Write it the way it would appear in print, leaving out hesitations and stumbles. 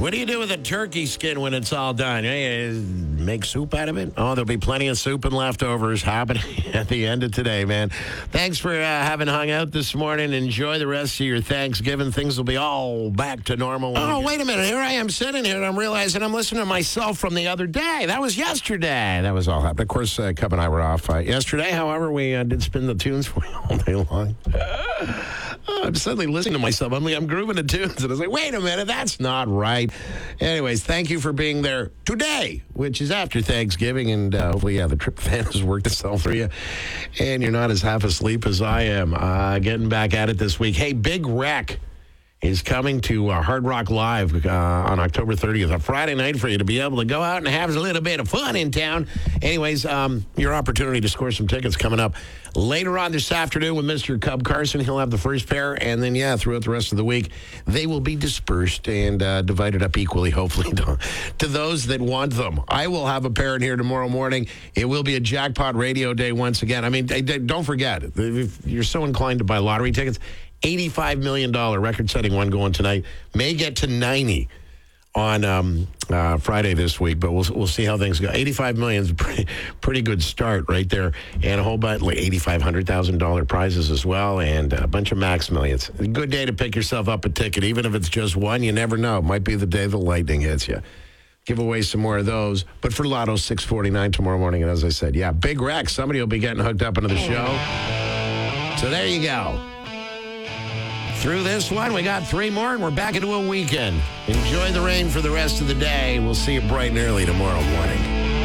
What do you do with a turkey skin when it's all done? Make soup out of it? Oh, there'll be plenty of soup and leftovers happening at the end of today, man. Thanks for having hung out this morning. Enjoy the rest of your Thanksgiving. Things will be all back to normal. Oh, wait a minute. Here I am sitting here, and I'm realizing I'm listening to myself from the other day. That was yesterday. That was all happening. Of course, Cub and I were off yesterday. However, we did spin the tunes for you all day long. I'm suddenly listening to myself. I'm grooving the tunes, and I was like, wait a minute, that's not right. Anyways, thank you for being there today, which is after Thanksgiving, and hopefully, the tryptophan has worked itself for you, and you're not as half asleep as I am. Getting back at it this week. Hey, Big Wreck is coming to Hard Rock Live on October 30th, a Friday night for you to be able to go out and have a little bit of fun in town. Anyways, your opportunity to score some tickets coming up later on this afternoon with Mr. Cub Carson. He'll have the first pair, and then, throughout the rest of the week, they will be dispersed and divided up equally, hopefully, to those that want them. I will have a pair in here tomorrow morning. It will be a jackpot radio day once again. I mean, don't forget, if you're so inclined to buy lottery tickets, $85 million record-setting one going tonight. May get to 90 on Friday this week, but we'll see how things go. $85 million is a pretty good start right there, and a whole bunch, like $8,500,000 prizes as well, and a bunch of max millions. A good day to pick yourself up a ticket, even if it's just one. You never know. It might be the day the lightning hits you. Give away some more of those. But for Lotto 649 tomorrow morning, and as I said, Big Wreck. Somebody will be getting hooked up into the show. So there you go. Through this one, we got 3 more, and we're back into a weekend. Enjoy the rain for the rest of the day. We'll see you bright and early tomorrow morning.